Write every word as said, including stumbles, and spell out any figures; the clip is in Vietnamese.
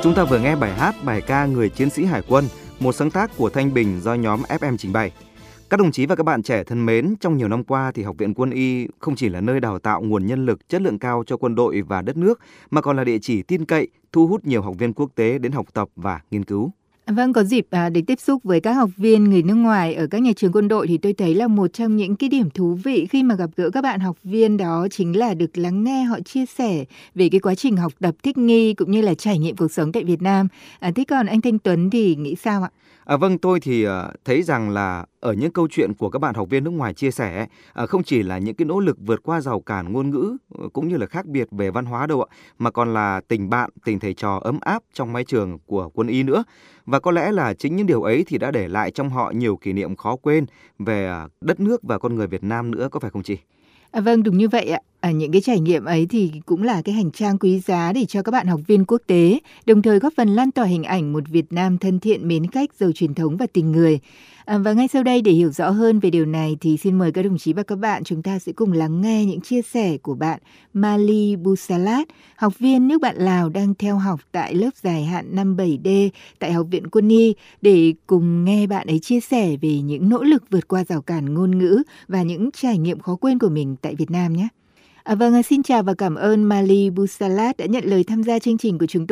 Chúng ta vừa nghe bài hát, bài ca Người Chiến sĩ Hải quân, một sáng tác của Thanh Bình do nhóm ép em trình bày. Các đồng chí và các bạn trẻ thân mến, trong nhiều năm qua thì Học viện Quân y không chỉ là nơi đào tạo nguồn nhân lực chất lượng cao cho quân đội và đất nước, mà còn là địa chỉ tin cậy, thu hút nhiều học viên quốc tế đến học tập và nghiên cứu. Vâng, có dịp à, được tiếp xúc với các học viên người nước ngoài ở các nhà trường quân đội thì tôi thấy là một trong những cái điểm thú vị khi mà gặp gỡ các bạn học viên đó chính là được lắng nghe họ chia sẻ về cái quá trình học tập thích nghi cũng như là trải nghiệm cuộc sống tại Việt Nam. À, thế còn anh Thanh Tuấn thì nghĩ sao ạ? À, vâng, tôi thì uh, thấy rằng là ở những câu chuyện của các bạn học viên nước ngoài chia sẻ, uh, không chỉ là những cái nỗ lực vượt qua rào cản ngôn ngữ uh, cũng như là khác biệt về văn hóa đâu ạ, mà còn là tình bạn, tình thầy trò ấm áp trong mái trường của quân y nữa. Và có lẽ là chính những điều ấy thì đã để lại trong họ nhiều kỷ niệm khó quên về uh, đất nước và con người Việt Nam nữa, có phải không chị? À, vâng, đúng như vậy ạ. À, những cái trải nghiệm ấy thì cũng là cái hành trang quý giá để cho các bạn học viên quốc tế, đồng thời góp phần lan tỏa hình ảnh một Việt Nam thân thiện, mến khách, giàu truyền thống và tình người. À, và ngay sau đây để hiểu rõ hơn về điều này thì xin mời các đồng chí và các bạn chúng ta sẽ cùng lắng nghe những chia sẻ của bạn Mali Busalat, học viên nước bạn Lào đang theo học tại lớp dài hạn năm bảy D tại Học viện Quân y, để cùng nghe bạn ấy chia sẻ về những nỗ lực vượt qua rào cản ngôn ngữ và những trải nghiệm khó quên của mình tại Việt Nam nhé. À, vâng, xin chào và cảm ơn Mali Busalat đã nhận lời tham gia chương trình của chúng tôi.